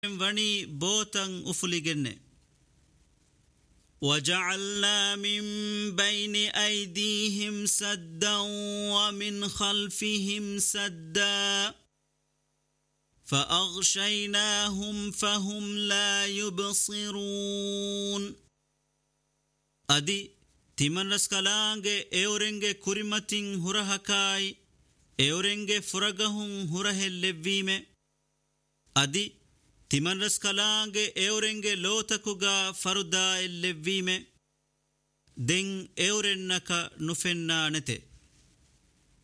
وني بوتن أفلقن وجعلنا من بين أيديهم سدا ومن خلفهم سدا فأغشيناهم فهم لا يبصرون أدي تمن رسكالانج اورنج كريمتين هرهكاي اورنج فرغهم هره اللبيم أدي تمن رسكالانج اورنج لوتكوغا فردا اللبيم دين اورنك نفنا نته